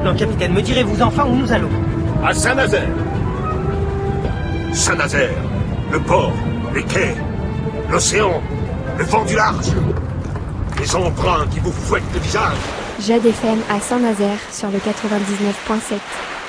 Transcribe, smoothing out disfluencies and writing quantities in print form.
Maintenant, capitaine, me direz-vous enfin où nous allons? À Saint-Nazaire. Saint-Nazaire, le port, les quais, l'océan, le vent du large. Les embruns qui vous fouettent le visage. Jade FM à Saint-Nazaire sur le 99.7.